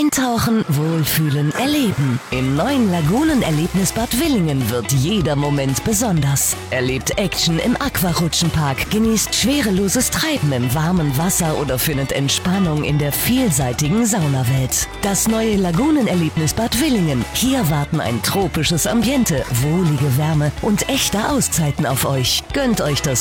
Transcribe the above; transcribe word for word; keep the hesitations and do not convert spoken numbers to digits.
Eintauchen, wohlfühlen, erleben. Im neuen Lagunenerlebnisbad Willingen wird jeder Moment besonders. Erlebt Action im Aquarutschenpark, genießt schwereloses Treiben im warmen Wasser oder findet Entspannung in der vielseitigen Saunawelt. Das neue Lagunenerlebnisbad Willingen. Hier warten ein tropisches Ambiente, wohlige Wärme und echte Auszeiten auf euch. Gönnt euch das